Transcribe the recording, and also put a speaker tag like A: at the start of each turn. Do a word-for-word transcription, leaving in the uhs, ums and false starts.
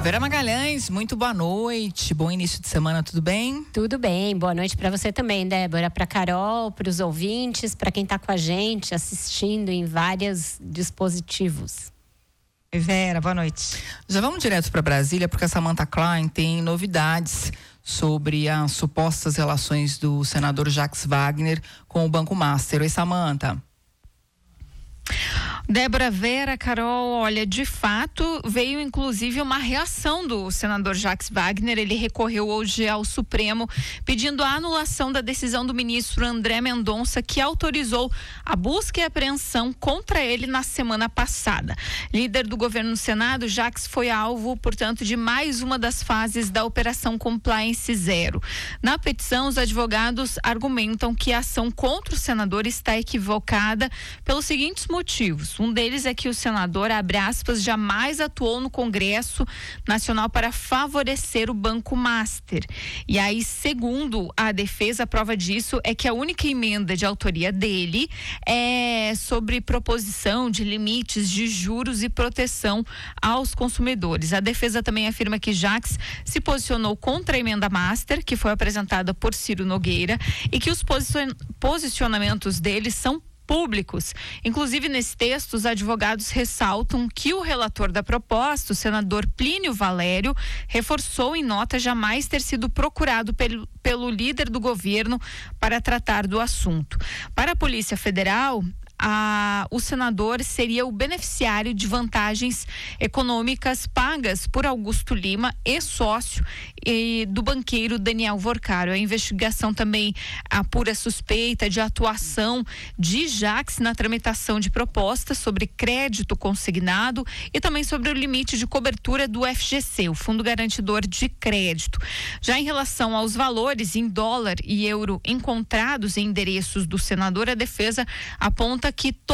A: Vera Magalhães, muito boa noite, bom início de semana, tudo bem?
B: Tudo bem, boa noite para você também, Débora, para Carol, para os ouvintes, para quem está com a gente assistindo em vários dispositivos.
C: Vera, boa noite.
A: Já vamos direto para Brasília, porque a Samantha Klein tem novidades sobre as supostas relações do senador Jacques Wagner com o Banco Master. Oi, Samantha.
D: Débora, Vera, Carol, olha, de fato veio inclusive uma reação do senador Jacques Wagner. Ele recorreu hoje ao Supremo pedindo a anulação da decisão do ministro André Mendonça, que autorizou a busca e apreensão contra ele na semana passada. Líder do governo no Senado, Jacques foi alvo, portanto, de mais uma das fases da Operação Compliance Zero. Na petição, os advogados argumentam que a ação contra o senador está equivocada pelos seguintes motivos. Um deles é que o senador, abre aspas, jamais atuou no Congresso Nacional para favorecer o Banco Master. E aí, segundo a defesa, a prova disso é que a única emenda de autoria dele é sobre proposição de limites de juros e proteção aos consumidores. A defesa também afirma que Jacques se posicionou contra a emenda Master, que foi apresentada por Ciro Nogueira, e que os posicionamentos dele são públicos. Inclusive, nesse texto, os advogados ressaltam que o relator da proposta, o senador Plínio Valério, reforçou em nota jamais ter sido procurado pelo, pelo líder do governo para tratar do assunto. Para a Polícia Federal, A, o senador seria o beneficiário de vantagens econômicas pagas por Augusto Lima, ex-sócio e do banqueiro Daniel Vorcaro. A investigação também apura suspeita de atuação de Jacques na tramitação de propostas sobre crédito consignado e também sobre o limite de cobertura do F G C, o Fundo Garantidor de Crédito. Já em relação aos valores em dólar e euro encontrados em endereços do senador, a defesa aponta que